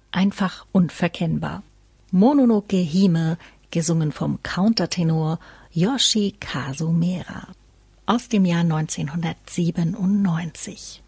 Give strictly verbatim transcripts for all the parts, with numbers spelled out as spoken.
einfach unverkennbar. Mononoke Hime, gesungen vom Countertenor Yoshi Kazumera aus dem Jahr neunzehnhundertsiebenundneunzig.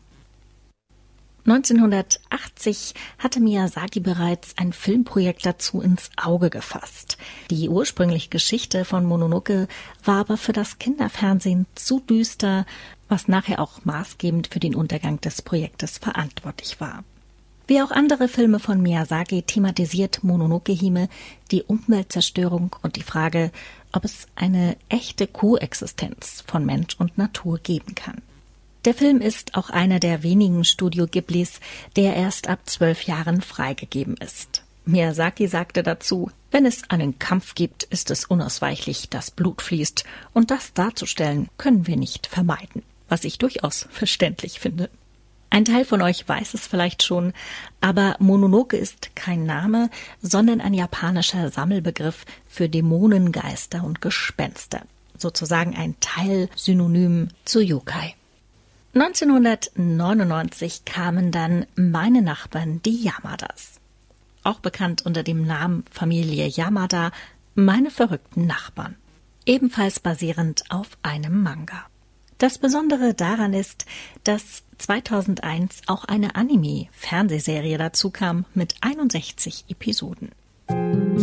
neunzehnhundertachtzig hatte Miyazaki bereits ein Filmprojekt dazu ins Auge gefasst. Die ursprüngliche Geschichte von Mononoke war aber für das Kinderfernsehen zu düster, was nachher auch maßgebend für den Untergang des Projektes verantwortlich war. Wie auch andere Filme von Miyazaki thematisiert Mononoke Hime die Umweltzerstörung und die Frage, ob es eine echte Koexistenz von Mensch und Natur geben kann. Der Film ist auch einer der wenigen Studio Ghiblis, der erst ab zwölf Jahren freigegeben ist. Miyazaki sagte dazu: Wenn es einen Kampf gibt, ist es unausweichlich, dass Blut fließt, und das darzustellen können wir nicht vermeiden, was ich durchaus verständlich finde. Ein Teil von euch weiß es vielleicht schon, aber Mononoke ist kein Name, sondern ein japanischer Sammelbegriff für Dämonen, Geister und Gespenster, sozusagen ein Teilsynonym zu Yokai. neunzehnhundertneunundneunzig kamen dann Meine Nachbarn, die Yamadas. Auch bekannt unter dem Namen Familie Yamada, Meine verrückten Nachbarn. Ebenfalls basierend auf einem Manga. Das Besondere daran ist, dass zweitausendeins auch eine Anime-Fernsehserie dazu kam mit einundsechzig Episoden.